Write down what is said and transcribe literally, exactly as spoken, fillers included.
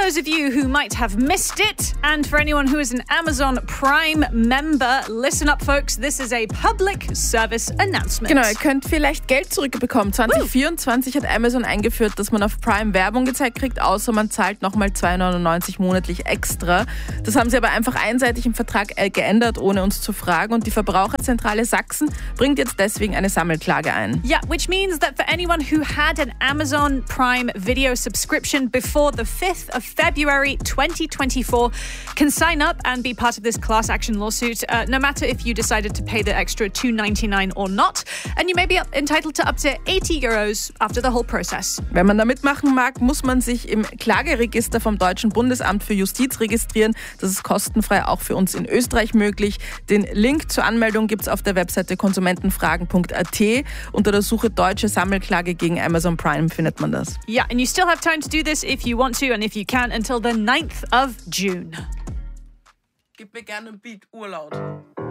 those of you who might have missed it, and for anyone who is an Amazon Prime member, listen up, folks. This is a public service announcement. Genau, ihr könnt vielleicht Geld zurückbekommen. zwanzig vierundzwanzig hat Amazon eingeführt, dass man auf Prime Werbung gezeigt kriegt, außer man zahlt nochmal zwei neunundneunzig monatlich extra. Das haben sie aber einfach einseitig im Vertrag geändert, ohne uns zu fragen. Und die Verbraucherzentrale Sachsen bringt jetzt deswegen eine Sammelklage ein. Yeah, which means that for anyone who had an Amazon Prime video subscription before the fifth of February twenty twenty-four can sign up and be part of this class action lawsuit, uh, no matter if you decided to pay the extra two ninety-nine or not. And you may be up, entitled to up to eighty euros after the whole process. Wenn man da mitmachen mag, muss man sich im Klageregister vom Deutschen Bundesamt für Justiz registrieren. Das ist kostenfrei auch für uns in Österreich möglich. Den Link zur Anmeldung gibt es auf der Webseite konsumentenfragen punkt a t. Unter der Suche Deutsche Sammelklage gegen Amazon Prime findet man das. Yeah, and you still have time to do this if you want to and if you can until the ninth of June. Gib mir gerne einen Beat, urlaut.